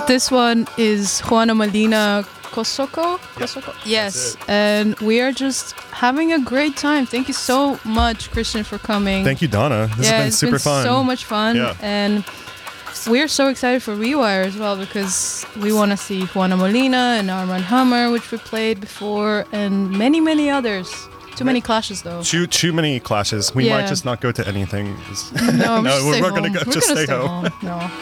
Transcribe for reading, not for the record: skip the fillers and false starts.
This one is Juana Molina Kosoko. Kosoko? Yes. And we are just having a great time. Thank you so much, Christian, for coming. Thank you, Donna. This has been super fun. So much fun. Yeah. And we're so excited for Rewire as well because we want to see Juana Molina and Armand Hammer, which we played before, and many, many others. Too many clashes, though. Too many clashes. We might just not go to anything. No, we're going to just stay home. No.